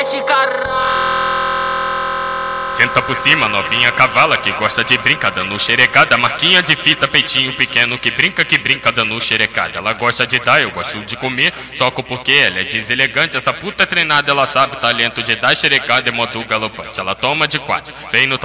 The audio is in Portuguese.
mete caralho. Senta por cima, novinha cavala que gosta de brincar dando xerecada. Marquinha de fita, peitinho pequeno que brinca dando xerecada. Ela gosta de dar, eu gosto de comer, soco porque ela é deselegante. Essa puta é treinada, ela sabe o talento de dar xerecada em modo galopante. Ela toma de quatro, vem no